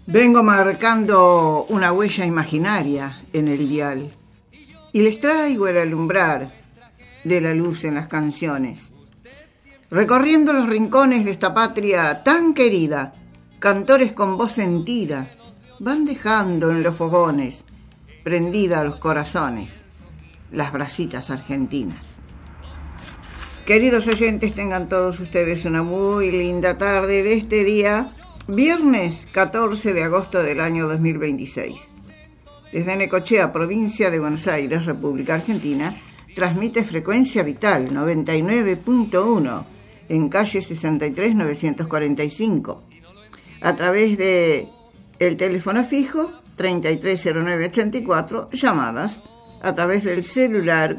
Vengo marcando una huella imaginaria en el dial y les traigo el alumbrar de la luz en las canciones. Recorriendo los rincones de esta patria tan querida, cantores con voz sentida van dejando en los fogones, prendida a los corazones, las brasitas argentinas. Queridos oyentes, tengan todos ustedes una muy linda tarde de este día, viernes 14 de agosto del año 2026. Desde Necochea, provincia de Buenos Aires, República Argentina, transmite Frecuencia Vital 99.1 en calle 63 945, a través de el teléfono fijo 330984, llamadas a través del celular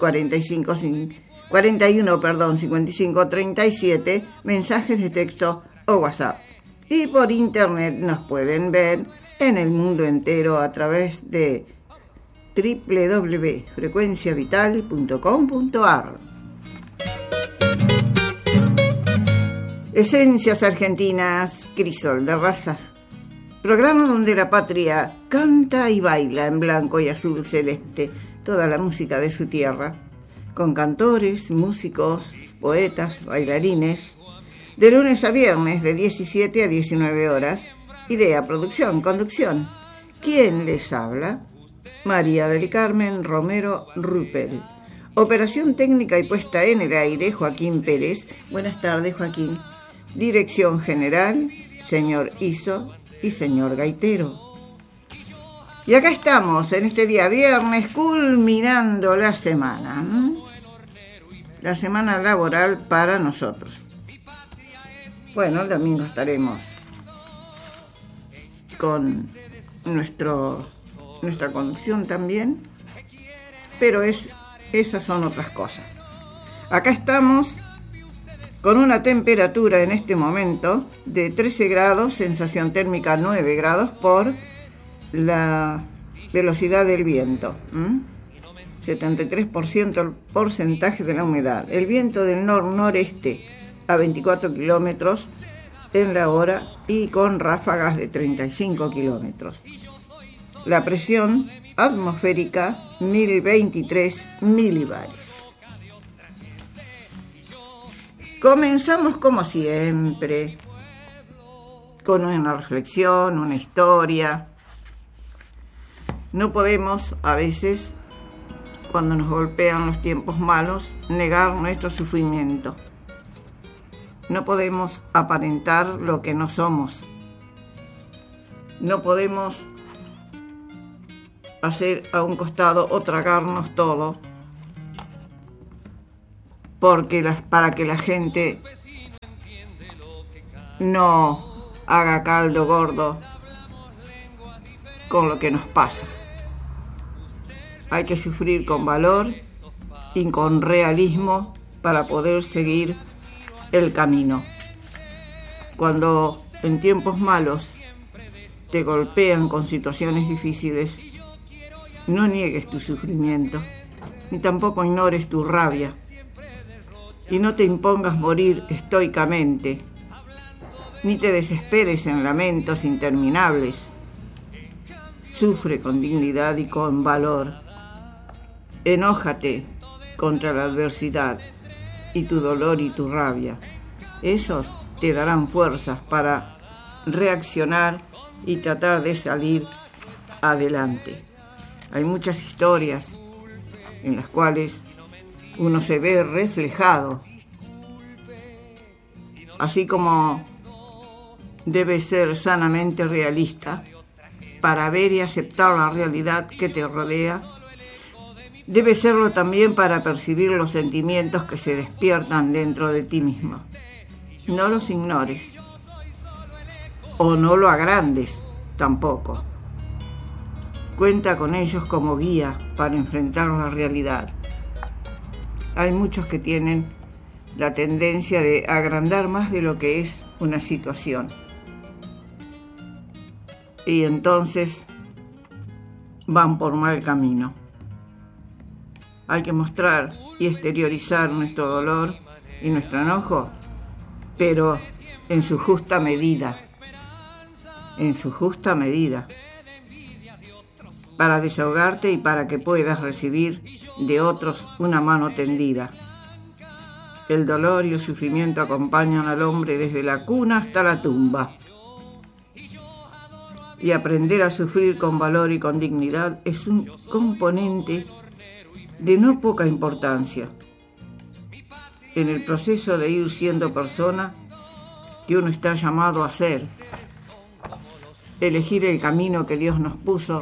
5537, mensajes de texto o WhatsApp. Y por internet nos pueden ver en el mundo entero a través de www.frecuenciavital.com.ar. Esencias Argentinas, Crisol de Razas. Programa donde la patria canta y baila en blanco y azul celeste toda la música de su tierra, con cantores, músicos, poetas, bailarines, de lunes a viernes de 17 a 19 horas. Idea, producción, conducción. ¿Quién les habla? María del Carmen Romero Ruppel. Operación técnica y puesta en el aire, Joaquín Pérez. Buenas tardes, Joaquín. Dirección general, señor Iso y señor Gaitero. Y acá estamos, en este día viernes, culminando la semana. La semana laboral para nosotros. Bueno, el domingo estaremos con nuestra conducción también, pero esas son otras cosas. Acá estamos con una temperatura en este momento de 13 grados, sensación térmica 9 grados por la velocidad del viento. 73% el porcentaje de la humedad. El viento del noreste a 24 kilómetros en la hora y con ráfagas de 35 kilómetros. La presión atmosférica 1023 milibares. Comenzamos como siempre con una reflexión, una historia. No podemos a veces, cuando nos golpean los tiempos malos, negar nuestro sufrimiento. No podemos aparentar lo que no somos. No podemos hacer a un costado o tragarnos todo para que la gente no haga caldo gordo con lo que nos pasa. Hay que sufrir con valor y con realismo para poder seguir el camino. Cuando en tiempos malos te golpean con situaciones difíciles, no niegues tu sufrimiento, ni tampoco ignores tu rabia, y no te impongas morir estoicamente, ni te desesperes en lamentos interminables. Sufre con dignidad y con valor. Enójate contra la adversidad y tu dolor y tu rabia. Esos te darán fuerzas para reaccionar y tratar de salir adelante. Hay muchas historias en las cuales uno se ve reflejado, así como debe ser sanamente realista para ver y aceptar la realidad que te rodea. Debe serlo también para percibir los sentimientos que se despiertan dentro de ti mismo. No los ignores o no lo agrandes tampoco. Cuenta con ellos como guía para enfrentar la realidad. Hay muchos que tienen la tendencia de agrandar más de lo que es una situación. Y entonces van por mal camino. Hay que mostrar y exteriorizar nuestro dolor y nuestro enojo, pero en su justa medida. en su justa medida, para desahogarte y para que puedas recibir de otros una mano tendida. El dolor y el sufrimiento acompañan al hombre desde la cuna hasta la tumba. Y aprender a sufrir con valor y con dignidad es un componente de no poca importancia en el proceso de ir siendo persona que uno está llamado a ser. Elegir el camino que Dios nos puso,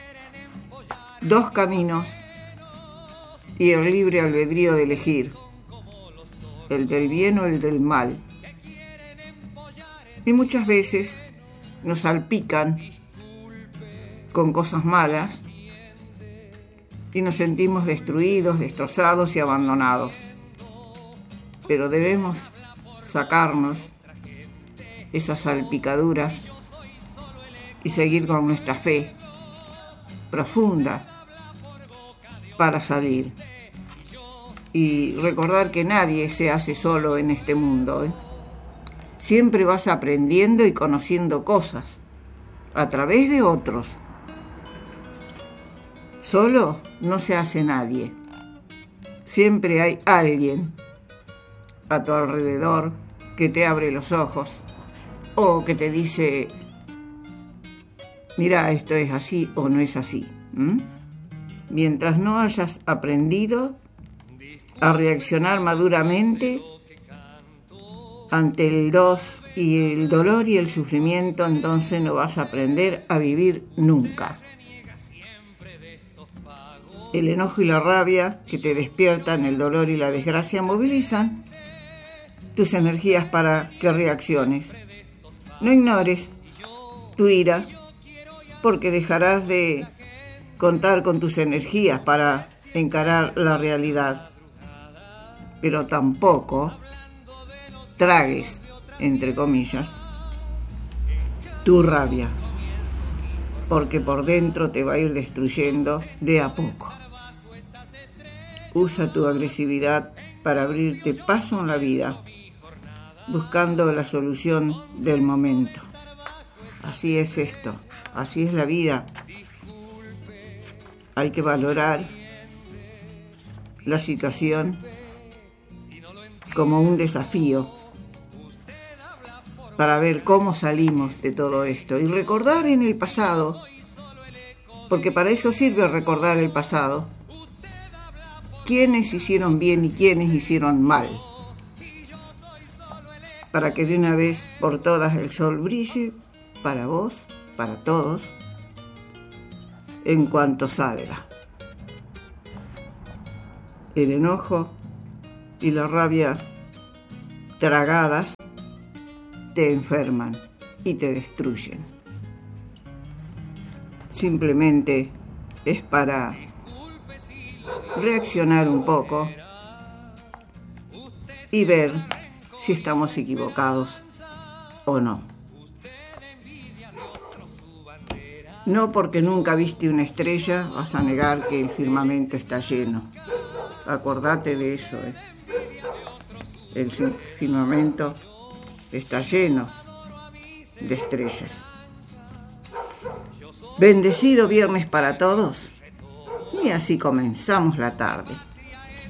2 caminos y el libre albedrío de elegir, el del bien o el del mal. Y muchas veces nos salpican con cosas malas y nos sentimos destruidos, destrozados y abandonados. Pero debemos sacarnos esas salpicaduras y seguir con nuestra fe profunda para salir. Y recordar que nadie se hace solo en este mundo, Siempre vas aprendiendo y conociendo cosas a través de otros. Solo no se hace nadie. Siempre hay alguien a tu alrededor que te abre los ojos o que te dice: mira, esto es así o no es así. Mientras no hayas aprendido a reaccionar maduramente ante el dolor y el sufrimiento, entonces no vas a aprender a vivir nunca. El enojo y la rabia que te despiertan, el dolor y la desgracia, movilizan tus energías para que reacciones. No ignores tu ira, porque dejarás de contar con tus energías para encarar la realidad. Pero tampoco tragues, entre comillas, tu rabia, porque por dentro te va a ir destruyendo de a poco. Usa tu agresividad para abrirte paso en la vida, buscando la solución del momento. Así es esto, así es la vida. Hay que valorar la situación como un desafío para ver cómo salimos de todo esto y recordar en el pasado, porque para eso sirve recordar el pasado, quiénes hicieron bien y quiénes hicieron mal, para que de una vez por todas el sol brille para vos, para todos, en cuanto salga. El enojo y la rabia tragadas te enferman y te destruyen. Simplemente es para reaccionar un poco y ver si estamos equivocados o no. No porque nunca viste una estrella vas a negar que el firmamento está lleno. Acordate de eso. El firmamento está lleno de estrellas. Bendecido viernes para todos. Y así comenzamos la tarde.